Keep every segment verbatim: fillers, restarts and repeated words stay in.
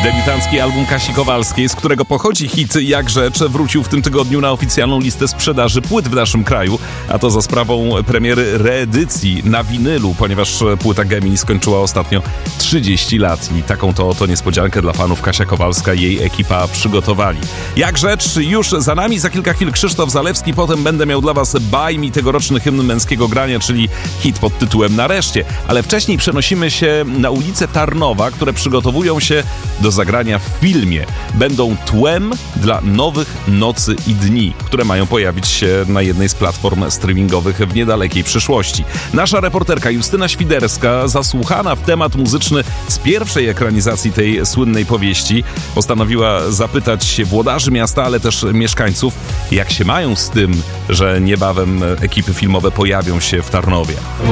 Debiutancki album Kasi Kowalskiej, z którego pochodzi hit Jak Rzecz, wrócił w tym tygodniu na oficjalną listę sprzedaży płyt w naszym kraju, a to za sprawą premiery reedycji na winylu, ponieważ płyta Gemini skończyła ostatnio trzydzieści lat i taką to oto niespodziankę dla fanów Kasia Kowalska i jej ekipa przygotowali. Jak Rzecz już za nami, za kilka chwil Krzysztof Zalewski, potem będę miał dla was Baj mi, tegoroczny hymn męskiego grania, czyli hit pod tytułem Nareszcie, ale wcześniej przenosimy się na ulice Tarnowa, które przygotowują się do zagrania w filmie. Będą tłem dla nowych Nocy i Dni, które mają pojawić się na jednej z platform streamingowych w niedalekiej przyszłości. Nasza reporterka Justyna Świderska, zasłuchana w temat muzyczny z pierwszej ekranizacji tej słynnej powieści, postanowiła zapytać włodarzy miasta, ale też mieszkańców, jak się mają z tym, że niebawem ekipy filmowe pojawią się w Tarnowie.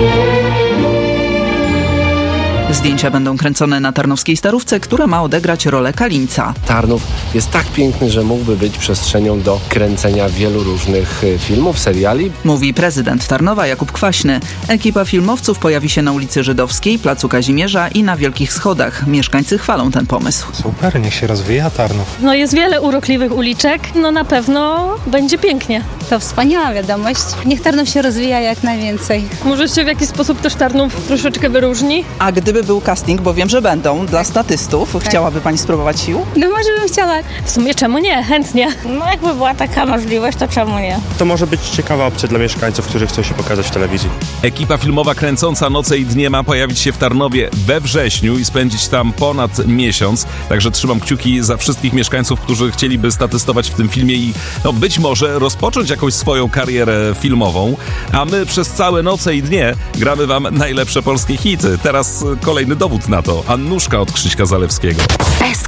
Zdjęcia będą kręcone na tarnowskiej Starówce, która ma odegrać rolę Kalińca. Tarnów jest tak piękny, że mógłby być przestrzenią do kręcenia wielu różnych filmów, seriali. Mówi prezydent Tarnowa Jakub Kwaśny. Ekipa filmowców pojawi się na ulicy Żydowskiej, Placu Kazimierza i na Wielkich Schodach. Mieszkańcy chwalą ten pomysł. Super, niech się rozwija Tarnów. No jest wiele urokliwych uliczek, no na pewno będzie pięknie. To wspaniała wiadomość. Niech Tarnów się rozwija jak najwięcej. Może się w jakiś sposób też Tarnów troszeczkę wyróżni? A gdyby był casting, bo wiem, że będą, dla statystów, tak. Chciałaby pani spróbować sił? No może bym chciała. W sumie czemu nie? Chętnie. No jakby była taka możliwość, to czemu nie? To może być ciekawa opcja dla mieszkańców, którzy chcą się pokazać w telewizji. Ekipa filmowa kręcąca Noce i Dnie ma pojawić się w Tarnowie we wrześniu i spędzić tam ponad miesiąc. Także trzymam kciuki za wszystkich mieszkańców, którzy chcieliby statystować w tym filmie i no, być może rozpocząć jakąś swoją karierę filmową. A my przez całe Noce i Dnie gramy wam najlepsze polskie hity. Teraz kolejny dowód na to. Annuszka od Krzyśka Zalewskiego.